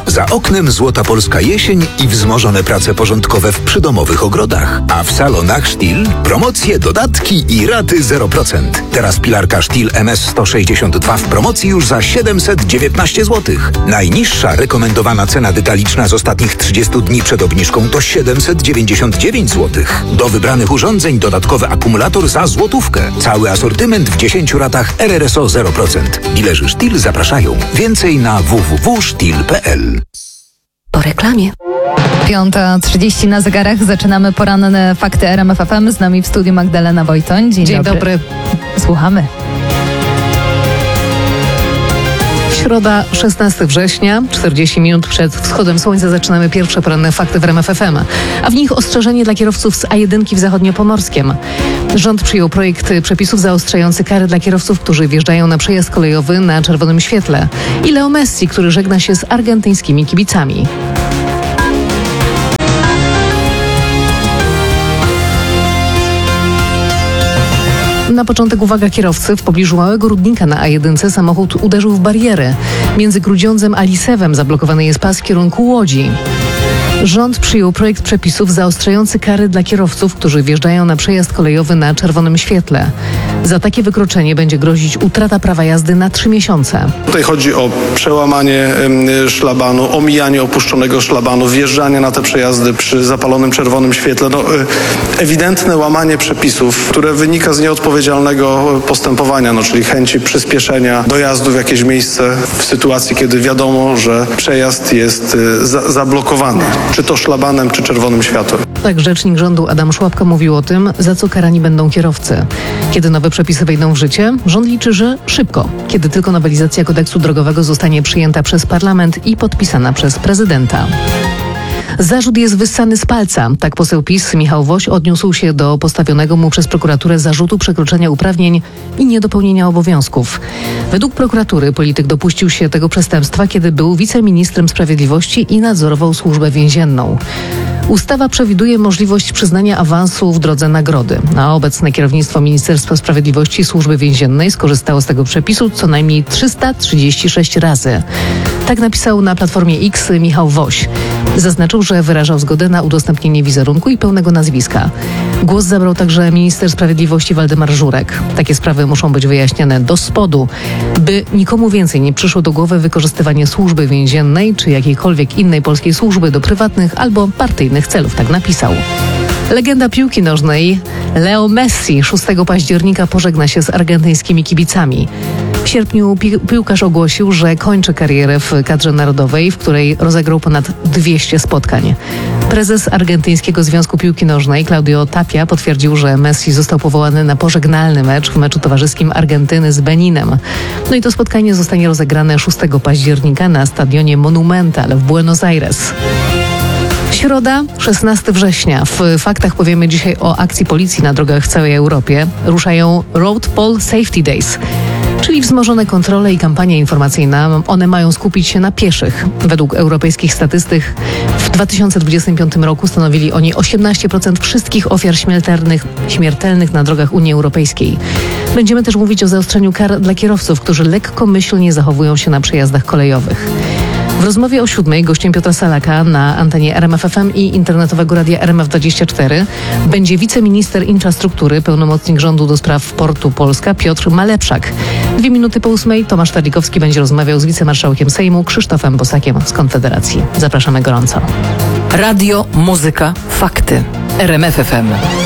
Za oknem złota polska jesień i wzmożone prace porządkowe w przydomowych ogrodach. A w salonach Stihl promocje, dodatki i raty 0%. Teraz pilarka Stihl MS162 w promocji już za 719 zł. Najniższa rekomendowana cena detaliczna z ostatnich 30 dni przed obniżką to 799 zł. Do wybranych urządzeń dodatkowy akumulator za złotówkę. Cały asortyment w 10 ratach RRSO 0%. Dilerzy Stihl zapraszają. Więcej na www.stihl.pl. Po reklamie. 5:30 na zegarach. Zaczynamy poranne fakty RMF FM. Z nami w studiu Magdalena Wojtoń. Dzień dobry. Słuchamy. Środa, 16 września, 40 minut przed wschodem słońca zaczynamy pierwsze poranne fakty w RMF FM, a w nich ostrzeżenie dla kierowców z A1 w Zachodniopomorskiem. Rząd przyjął projekt przepisów zaostrzający kary dla kierowców, którzy wjeżdżają na przejazd kolejowy na czerwonym świetle. I Leo Messi, który żegna się z argentyńskimi kibicami. Na początek uwaga kierowcy. W pobliżu małego Rudnika na A1 samochód uderzył w barierę. Między Grudziądzem a Lisewem zablokowany jest pas w kierunku Łodzi. Rząd przyjął projekt przepisów zaostrzający kary dla kierowców, którzy wjeżdżają na przejazd kolejowy na czerwonym świetle. Za takie wykroczenie będzie grozić utrata prawa jazdy na 3 miesiące. Tutaj chodzi o przełamanie szlabanu, omijanie opuszczonego szlabanu, wjeżdżanie na te przejazdy przy zapalonym czerwonym świetle. Ewidentne łamanie przepisów, które wynika z nieodpowiedzialnego postępowania, czyli chęci przyspieszenia dojazdu w jakieś miejsce w sytuacji, kiedy wiadomo, że przejazd jest zablokowany. Czy to szlabanem, czy czerwonym światłem. Tak rzecznik rządu Adam Szłapka mówił o tym, za co karani będą kierowcy. Kiedy nowe przepisy wejdą w życie? Rząd liczy, że szybko. Kiedy tylko nowelizacja kodeksu drogowego zostanie przyjęta przez parlament i podpisana przez prezydenta. Zarzut jest wyssany z palca. Tak poseł PiS Michał Woś odniósł się do postawionego mu przez prokuraturę zarzutu przekroczenia uprawnień i niedopełnienia obowiązków. Według prokuratury polityk dopuścił się tego przestępstwa, kiedy był wiceministrem sprawiedliwości i nadzorował służbę więzienną. Ustawa przewiduje możliwość przyznania awansu w drodze nagrody, a obecne kierownictwo Ministerstwa Sprawiedliwości i Służby Więziennej skorzystało z tego przepisu co najmniej 336 razy. Tak napisał na Platformie X Michał Woś. Zaznaczył, że wyrażał zgodę na udostępnienie wizerunku i pełnego nazwiska. Głos zabrał także minister sprawiedliwości Waldemar Żurek. Takie sprawy muszą być wyjaśniane do spodu, by nikomu więcej nie przyszło do głowy wykorzystywanie służby więziennej czy jakiejkolwiek innej polskiej służby do prywatnych albo partyjnych celów, tak napisał. Legenda piłki nożnej Leo Messi 6 października pożegna się z argentyńskimi kibicami. W sierpniu piłkarz ogłosił, że kończy karierę w kadrze narodowej, w której rozegrał ponad 200 spotkań. Prezes Argentyńskiego Związku Piłki Nożnej Claudio Tapia potwierdził, że Messi został powołany na pożegnalny mecz w meczu towarzyskim Argentyny z Beninem. I to spotkanie zostanie rozegrane 6 października na stadionie Monumental w Buenos Aires. Środa, 16 września. W faktach powiemy dzisiaj o akcji policji na drogach w całej Europie. Ruszają Road Pole Safety Days, czyli wzmożone kontrole i kampania informacyjna. One mają skupić się na pieszych. Według europejskich statystyk w 2025 roku stanowili oni 18% wszystkich ofiar śmiertelnych na drogach Unii Europejskiej. Będziemy też mówić o zaostrzeniu kar dla kierowców, którzy lekkomyślnie zachowują się na przejazdach kolejowych. W rozmowie o 7 gościem Piotra Salaka na antenie RMF FM i internetowego radia RMF24 będzie wiceminister infrastruktury, pełnomocnik rządu do spraw Portu Polska Piotr Malepszak. 2 minuty po 8 Tomasz Tardikowski będzie rozmawiał z wicemarszałkiem Sejmu Krzysztofem Bosakiem z Konfederacji. Zapraszamy gorąco. Radio, muzyka, fakty. RMF FM.